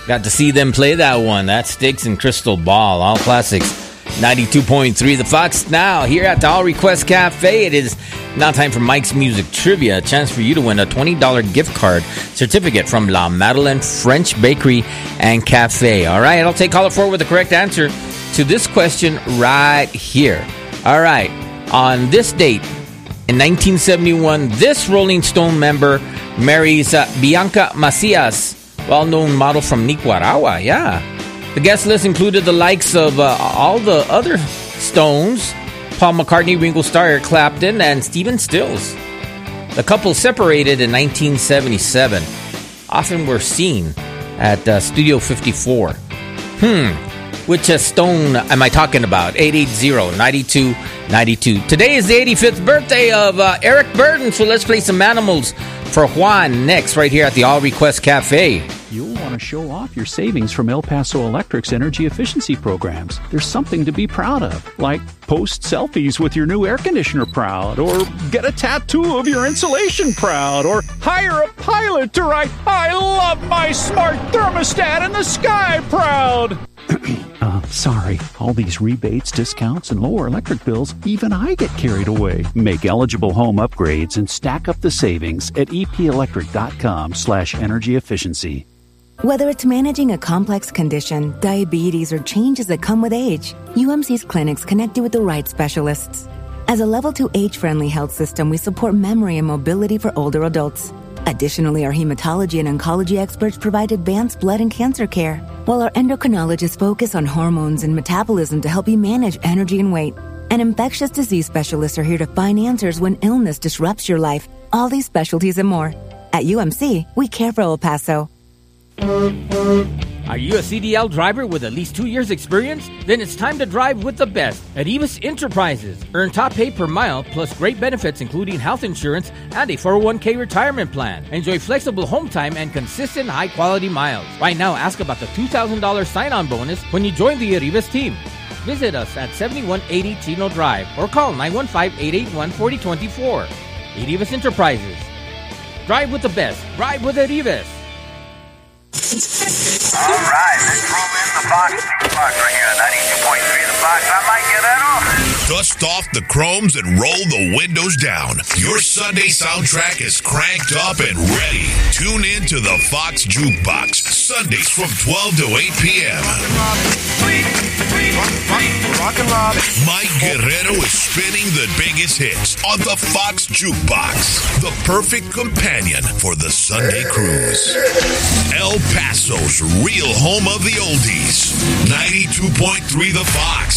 Got to see them play that one. That's Styx and Crystal Ball. All classics. 92.3 The Fox. Now, here at the All Request Cafe, it is now time for Mike's Music Trivia. A chance for you to win a $20 gift card certificate from La Madeleine French Bakery and Cafe. All right, I'll take caller 4 with the correct answer to this question right here. All right, on this date, in 1971, this Rolling Stone member marries Bianca Macias, well-known model from Nicaragua. Yeah. The guest list included the likes of all the other Stones, Paul McCartney, Ringo Starr, Eric Clapton, and Stephen Stills. The couple separated in 1977. Often were seen at Studio 54. Which Stone am I talking about? 880-9292. Today is the 85th birthday of Eric Burden, so let's play some Animals for Juan next, right here at the All Request Cafe. You'll want to show off your savings from El Paso Electric's energy efficiency programs. There's something to be proud of, like post selfies with your new air conditioner proud, or get a tattoo of your insulation proud, or hire a pilot to write, "I love my smart thermostat in the sky" proud. Sorry, all these rebates, discounts, and lower electric bills, even I get carried away. Make eligible home upgrades and stack up the savings at epelectric.com/energy efficiency. Whether it's managing a complex condition, diabetes, or changes that come with age, UMC's clinics connect you with the right specialists. As a Level 2 age-friendly health system, we support memory and mobility for older adults. Additionally, our hematology and oncology experts provide advanced blood and cancer care, while our endocrinologists focus on hormones and metabolism to help you manage energy and weight. And infectious disease specialists are here to find answers when illness disrupts your life. All these specialties and more. At UMC, we care for El Paso. Are you a CDL driver with at least 2 years experience? Then it's time to drive with the best at Evis Enterprises. Earn top pay per mile plus great benefits including health insurance and a 401k retirement plan. Enjoy flexible home time and consistent high-quality miles. Right now, ask about the $2,000 sign-on bonus when you join the Evis team. Visit us at 7180 Chino Drive or call 915-881-4024. Evis Enterprises. Drive with the best. Drive with Evis. All right, let's roll in the Fox right here at 92.3 The Fox. I like it at all. Dust off the chromes and roll the windows down. Your Sunday soundtrack is cranked up and ready. Tune in to the Fox Jukebox, Sundays from 12 to 8 p.m. Mike Guerrero is spinning the biggest hits on the Fox Jukebox, the perfect companion for the Sunday cruise. El Paso's real home of the oldies, 92.3 The Fox.